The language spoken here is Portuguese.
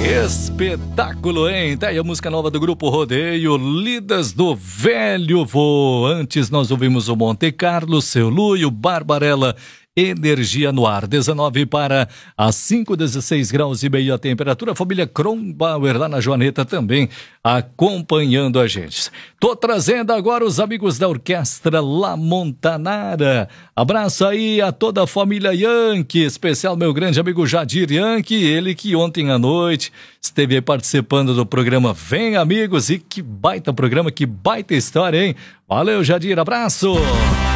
Espetáculo, hein? Tá aí a música nova do Grupo Rodeio, Lidas do Velho Vô. Antes nós ouvimos o Monte Carlo, Seu Lu e o Barbarella, Energia no Ar. 19 para as 5, 16 graus e meio a temperatura. A família Kronbauer lá na Joaneta também acompanhando a gente. Tô trazendo agora os amigos da Orquestra La Montanara. Abraço aí a toda a família Yankee, especial meu grande amigo Jadir Yankee, ele que ontem à noite esteve aí participando do programa Vem Amigos, e que baita programa, que baita história, hein? Valeu, Jadir, abraço!